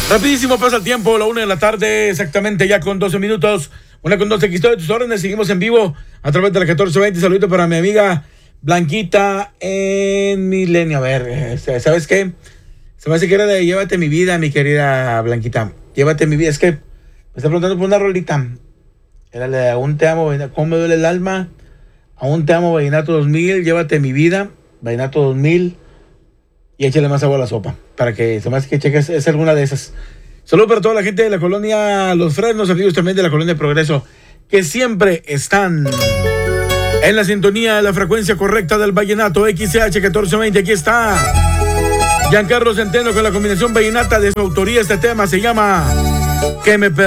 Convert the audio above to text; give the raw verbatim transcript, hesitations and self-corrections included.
Rapidísimo pasa el tiempo, la una de la tarde, exactamente ya con doce minutos. Una con doce, aquí estoy de tus órdenes. Seguimos en vivo a través de la catorce veinte. Saludito para mi amiga Blanquita en Milenio. A ver, ¿sabes qué? Se me hace que era de Llévate mi vida, mi querida Blanquita. Llévate mi vida. Es que me está preguntando por una rolita. Era la de Aún te amo, Vallenato. ¿Cómo me duele el alma? Aún te amo, Vallenato dos mil. Llévate mi vida, Vallenato dos mil. Y échale más agua a la sopa, para que se me hace que cheques, es alguna de esas. Saludos para toda la gente de la colonia Los Fresnos, amigos también de la colonia Progreso, que siempre están en la sintonía de la frecuencia correcta del vallenato. X C H catorce veinte, aquí está Giancarlo Centeno con la combinación vallenata de su autoría. Este tema se llama Que me